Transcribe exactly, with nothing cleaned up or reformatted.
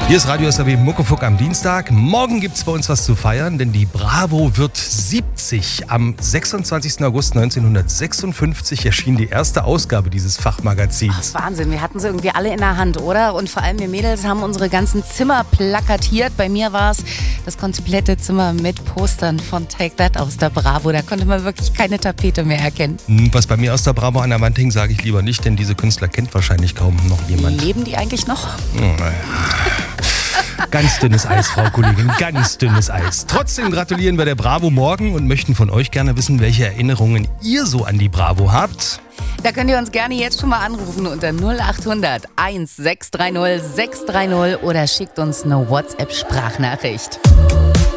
Hier ist Radio S R W Muckefuck am Dienstag. Morgen gibt's bei uns was zu feiern, denn die Bravo wird siebzig. Am sechsundzwanzigsten August neunzehnhundertsechsundfünfzig erschien die erste Ausgabe dieses Fachmagazins. Ach, Wahnsinn, wir hatten sie irgendwie alle in der Hand, oder? Und vor allem wir Mädels haben unsere ganzen Zimmer plakatiert. Bei mir war es das komplette Zimmer mit Postern von Take That aus der Bravo. Da konnte man wirklich keine Tapete mehr erkennen. Was bei mir aus der Bravo an der Wand hing, sage ich lieber nicht, denn diese Künstler kennt wahrscheinlich kaum noch jemand. Leben die eigentlich noch? Oh, naja. Ganz dünnes Eis, Frau Kollegin, ganz dünnes Eis. Trotzdem gratulieren wir der Bravo morgen und möchten von euch gerne wissen, welche Erinnerungen ihr so an die Bravo habt. Da könnt ihr uns gerne jetzt schon mal anrufen unter null acht hundert eins sechs drei null sechs drei null oder schickt uns eine WhatsApp-Sprachnachricht.